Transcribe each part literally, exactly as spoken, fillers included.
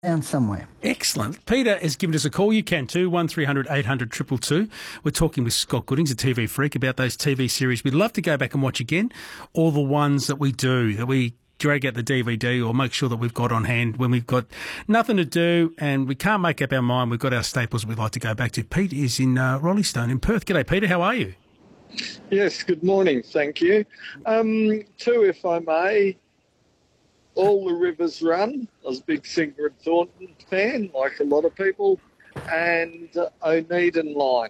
down somewhere. Excellent. Peter has given us a call. You can too, one three hundred eight hundred two two two. We're talking with Scott Goodings, a T V freak, about those T V series we'd love to go back and watch again, all the ones that we do, that we drag out the D V D or make sure that we've got on hand when we've got nothing to do and we can't make up our mind. We've got our staples we'd like to go back to. Pete is in uh, Rollystone in Perth. G'day, Peter. How are you? Yes, good morning. Thank you. Um, two, if I may. All the Rivers Run. I was a big Sigrid Thornton fan, like a lot of people. And uh, Oneiden Line.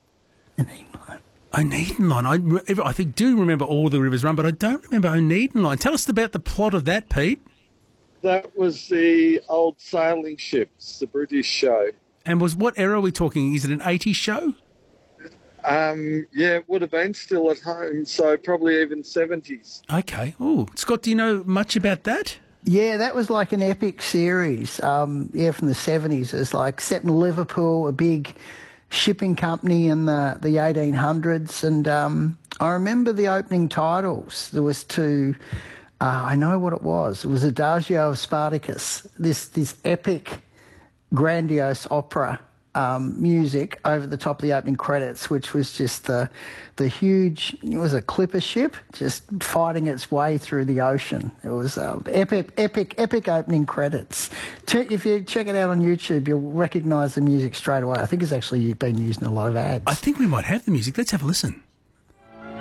Oneiden Line. I, I think do remember All the Rivers Run, but I don't remember Oneiden Line. Tell us about the plot of that, Pete. That was the old sailing ships, the British show. And was what era are we talking? Is it an eighties show? Um, yeah, it would have been still at home, so probably even seventies. Okay. Oh, Scott, do you know much about that? Yeah, that was like an epic series. Um, yeah, from the seventies. It was like set in Liverpool, a big shipping company in the, the eighteen hundreds. And um, I remember the opening titles. There was two, uh, I know what it was. It was Adagio of Spartacus, this, this epic, grandiose opera um, music over the top of the opening credits, which was just the the huge, it was a clipper ship just fighting its way through the ocean. It was um, epic, epic, epic opening credits. Check, if you check it out on YouTube, you'll recognise the music straight away. I think it's actually been used in a lot of ads. I think we might have the music. Let's have a listen.